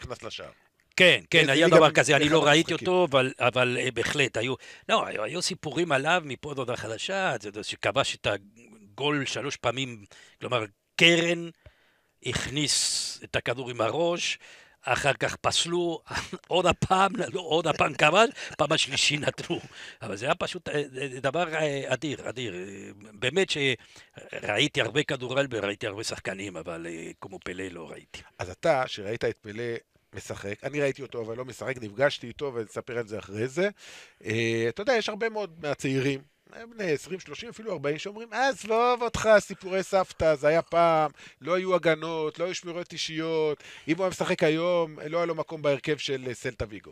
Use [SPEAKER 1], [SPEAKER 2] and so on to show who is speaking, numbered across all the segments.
[SPEAKER 1] נכנס לשער.
[SPEAKER 2] כן, כן,
[SPEAKER 1] זה
[SPEAKER 2] היה
[SPEAKER 1] ליגה
[SPEAKER 2] דבר כזה, אני
[SPEAKER 1] באחד
[SPEAKER 2] לא ראיתי
[SPEAKER 1] המשחקים.
[SPEAKER 2] אותו, אבל בהחלט, היו סיפורים עליו מפה עד הודעה חדשה, שכבש את הגול 3 פעמים, כלומר, קרן הכניס את הכדור עם הראש, אחר כך פסלו, עוד הפעם כבש, פעם השלישי נתנו. אבל זה היה פשוט דבר אדיר, אדיר. באמת שראיתי הרבה כדורגל וראיתי הרבה שחקנים, אבל כמו פלא לא ראיתי.
[SPEAKER 1] אז אתה, שראית את פלא משחק, אני ראיתי אותו אבל לא משחק, נפגשתי איתו ונספר על זה אחרי זה. אתה יודע, יש הרבה מאוד מהצעירים, בני 20, 30, אפילו 40, שאומרים, עזוב אותך, סיפורי סבתא, זה היה פעם, לא היו הגנות, לא היו שמירות אישיות, אם הוא היה משחק היום, לא היה לו מקום בהרכב של סלטה ויגו.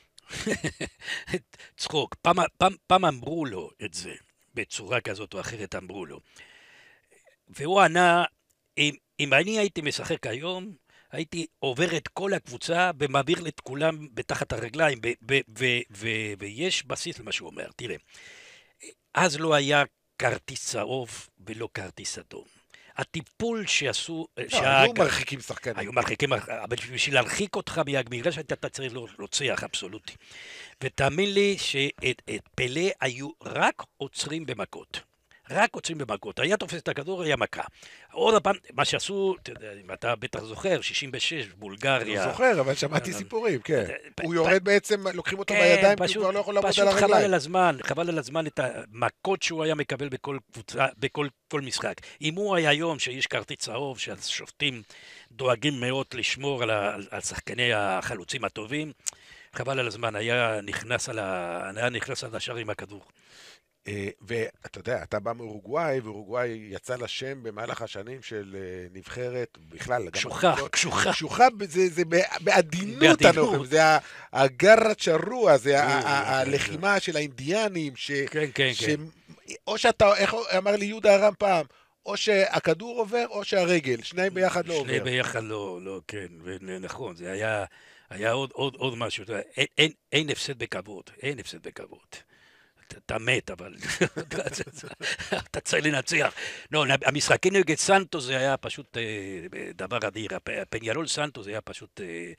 [SPEAKER 2] צחוק, פעם אמרו לו את זה, בצורה כזאת או אחרת אמרו לו. והוא ענה, אם אני הייתי משחק היום, הייתי עובר את כל הקבוצה ומעביר את כולם בתחת הרגליים, ויש בסיס למה שהוא אומר. תראה, אז לא היה כרטיס צהוב ולא כרטיס אדום. הטיפול שעשו...
[SPEAKER 1] לא, היו מרחיקים שחקנים.
[SPEAKER 2] היו מרחיקים, אבל בשביל להרחיק אותך מהמגרש אתה צריך רוצח אבסולוטי. ותאמין לי שאת פלא היו רק עוצרים במכות. רק עוצרים במכות. היה תופס את הכדור, היה מכה. עוד הפעם, מה שעשו, אם אתה בטח זוכר, 66, בולגריה.
[SPEAKER 1] לא זוכר, אבל שמעתי סיפורים, כן. הוא יורד בעצם, לוקחים אותו בידיים, כי הוא כבר לא יכול לעמוד על הרגליים.
[SPEAKER 2] פשוט חבל על הזמן את המכות שהוא היה מקבל בכל קבוצה, בכל משחק. אם הוא היה היום שיש כרטיס צהוב, שהשופטים דואגים מאוד לשמור על שחקני החלוצים הטובים, חבל על הזמן, היה נכנס על השער עם הכדור.
[SPEAKER 1] ואתה יודע, אתה בא מאורוגוואי, ואורוגוואי יצא לשם במהלך השנים של נבחרת, בכלל, קשוחה, זה בעדינות, זה הגרת שרוע, זה הלחימה של האינדיאנים, או שאתה, איך אמר לי יהודה הרם פעם, או שהכדור עובר, או שהרגל, שניים ביחד לא עובר.
[SPEAKER 2] שניים ביחד לא, כן, ונכון, זה היה עוד משהו, אין הפסד בכבוד, אין הפסד בכבוד. אתה מת, אבל אתה צריך לנצח. לא, המשחקים נגד סנטוס זה היה פשוט דבר אדיר. פניארול סנטוס זה היה פשוט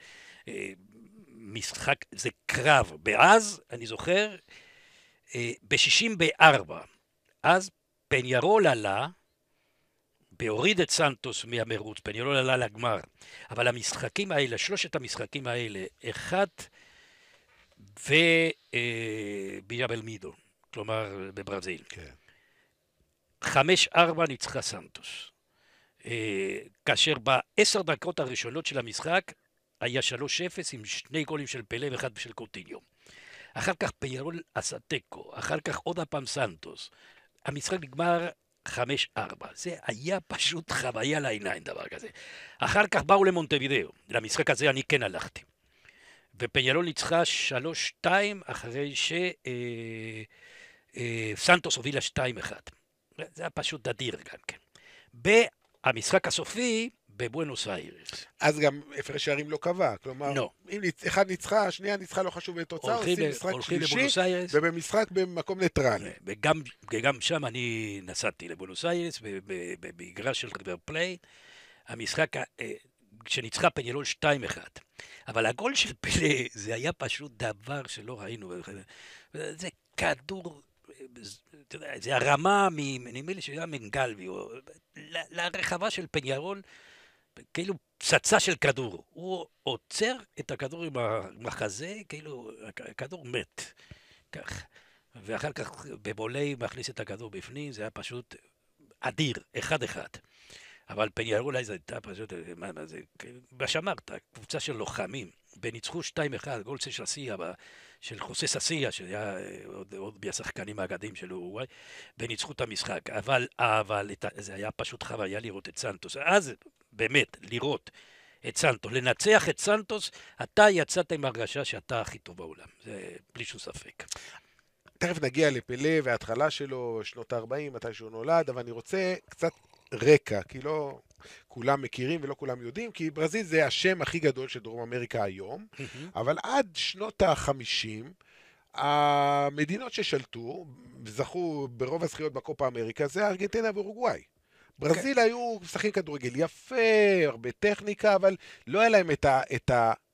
[SPEAKER 2] משחק, זה קרב. ואז, אני זוכר, ב-64, אז פניארול עלה, והוריד את סנטוס מהמרוץ, פניארול עלה לגמר. אבל המשחקים האלה, שלושת המשחקים האלה, אחד וביאבלמידו. כלומר, בברזיל.
[SPEAKER 1] כן.
[SPEAKER 2] 5-4 ניצחה סנטוס. כאשר ב10 דקות הראשונות של המשחק, היה 3-0 עם 2 גולים של פלא ואחד של קוטיניו. אחר כך פיירול עשה תיקו, אחר כך עוד הפעם סנטוס. המשחק נגמר 5-4. זה היה פשוט חוויה לעיניים, דבר כזה. אחר כך באו למונטווידאו. למשחק הזה אני כן הלכתי. ופיירול ניצחה 3-2 אחרי סנטוס הובילה 2-1. זה היה פשוט אדיר גם כן. במשחק הסופי, בבואנוס איירס.
[SPEAKER 1] אז גם הפרש שערים לא קבע, כלומר, אם אחד ניצחה, השנייה ניצחה, לא חשוב לתוצאה, עושים משחק שלישי, ובמשחק במקום ניטרלי.
[SPEAKER 2] וגם שם אני נסעתי לבואנוס איירס, במגרש של ריבר פליי, המשחק שניצחה פניארול 2-1. אבל הגול של פלא, זה היה פשוט דבר שלא ראינו. זה כדור, זה הרמה, נדמה לי שהיה מנגלבי, לרחבה של פניארול, כאילו פצצה של כדור. הוא עוצר את הכדור עם החזה, כאילו הכדור מת. כך. ואחר כך בבולי מכניס את הכדור בפנים, זה היה פשוט אדיר, 1-1. אבל פניארול אז הייתה פשוט, מה שאמרת, קבוצה של לוחמים, וניצחו 2-1, גול של ססיה, של חוסה ססיה, שהיה עוד מהשחקנים האגדיים של אורוגוואי, וניצחו את המשחק. אבל זה היה פשוט חוויה לראות את סנטוס. אז באמת, לראות את סנטוס, לנצח את סנטוס, אתה יצאת עם הרגשה שאתה הכי טוב בעולם. זה בלי שום ספק.
[SPEAKER 1] תכף נגיע לפלא וההתחלה שלו, שנות ה-40, מתי שהוא נולד, אבל אני רוצה קצת רקע, כי לא כולם מכירים ולא כולם יודעים, כי ברזיל זה השם הכי גדול של דרום אמריקה היום, אבל עד שנות ה-50, המדינות ששלטו, זכו ברוב הזכיות בקופה אמריקה, זה ארגנטינה ואורוגוואי. ברזיל היו משחקים כדורגל יפה, הרבה טכניקה, אבל לא היה להם את